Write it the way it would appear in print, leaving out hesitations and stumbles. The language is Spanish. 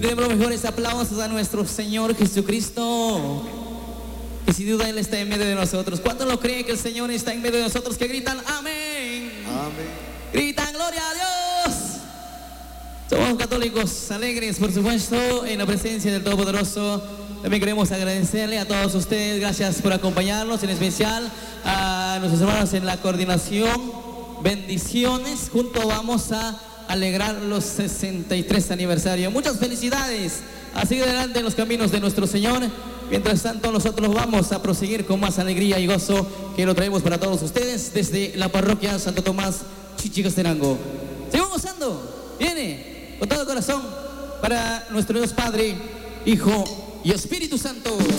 Brindemos los mejores aplausos a nuestro Señor Jesucristo, que sin duda Él está en medio de nosotros. ¿Cuántos lo creen que el Señor está en medio de nosotros? Que gritan amén. Amén. Gritan gloria a Dios. Somos católicos alegres, por supuesto, en la presencia del Todopoderoso. También queremos agradecerle a todos ustedes. Gracias por acompañarnos, en especial a nuestros hermanos en la coordinación. Bendiciones. Juntos vamos a alegrar los 63 aniversarios. Muchas felicidades. A seguir adelante en los caminos de nuestro Señor. Mientras tanto, nosotros vamos a proseguir con más alegría y gozo que lo traemos para todos ustedes desde la parroquia Santo Tomás, Chichicastenango. Seguimos gozando. Viene con todo corazón para nuestro Dios Padre, Hijo y Espíritu Santo.